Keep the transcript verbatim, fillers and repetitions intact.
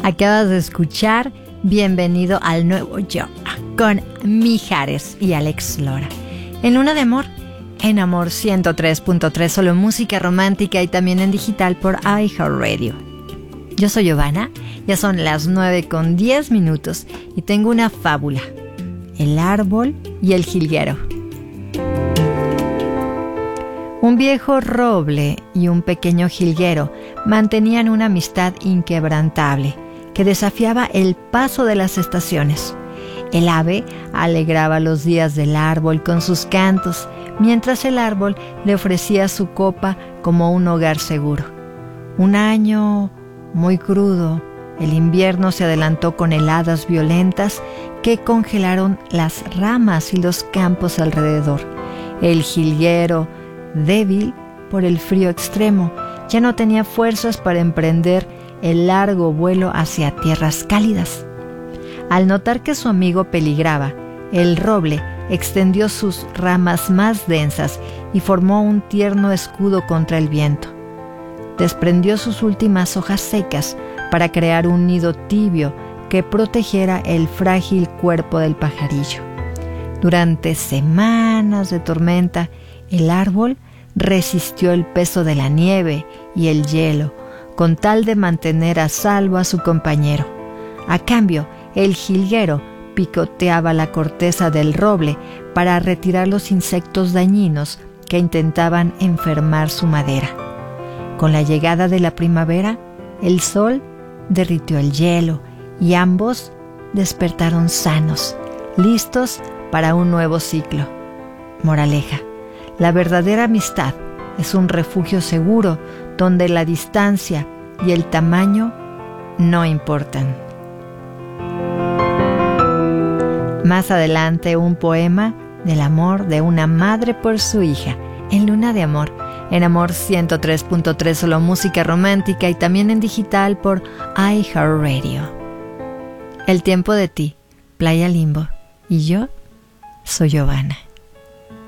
Acabas de escuchar Bienvenido al Nuevo Yo con Mijares y Alex Lora. En Luna de Amor, en Amor ciento tres punto tres, solo música romántica y también en digital por iHeartRadio. Yo soy Giovanna, ya son las nueve con diez minutos y tengo una fábula: el árbol y el jilguero. Un viejo roble y un pequeño jilguero mantenían una amistad inquebrantable que desafiaba el paso de las estaciones. El ave alegraba los días del árbol con sus cantos, mientras el árbol le ofrecía su copa como un hogar seguro. Un año muy crudo, el invierno se adelantó con heladas violentas que congelaron las ramas y los campos alrededor. El jilguero, débil por el frío extremo, ya no tenía fuerzas para emprender el largo vuelo hacia tierras cálidas. Al notar que su amigo peligraba, el roble extendió sus ramas más densas y formó un tierno escudo contra el viento. Desprendió sus últimas hojas secas para crear un nido tibio que protegiera el frágil cuerpo del pajarillo. Durante semanas de tormenta, el árbol resistió el peso de la nieve y el hielo, con tal de mantener a salvo a su compañero. A cambio, el jilguero picoteaba la corteza del roble para retirar los insectos dañinos que intentaban enfermar su madera. Con la llegada de la primavera, el sol derritió el hielo y ambos despertaron sanos, listos para un nuevo ciclo. Moraleja: la verdadera amistad es un refugio seguro donde la distancia y el tamaño no importan. Más adelante, un poema del amor de una madre por su hija, en Luna de Amor, en Amor ciento tres punto tres, solo música romántica y también en digital por iHeartRadio. El tiempo de ti, Playa Limbo, y yo soy Giovanna.